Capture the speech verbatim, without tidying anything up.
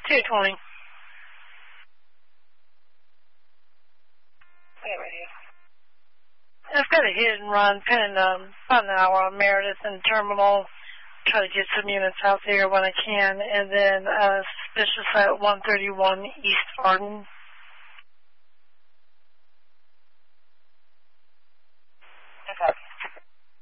two twenty. I've got a hit and run, pin um, about an hour on Meredith and Terminal. Try to get some units out there when I can. And then uh, suspicious at one thirty-one East Arden.